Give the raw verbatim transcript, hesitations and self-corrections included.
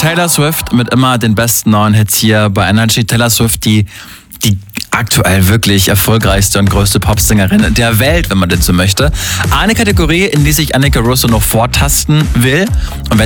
Taylor Swift mit immer den besten neuen Hits hier bei Energy. Taylor Swift, die, die aktuell wirklich erfolgreichste und größte Popsängerin der Welt, wenn man denn so möchte. Eine Kategorie, in die sich Annika Russo noch vortasten will. Und wenn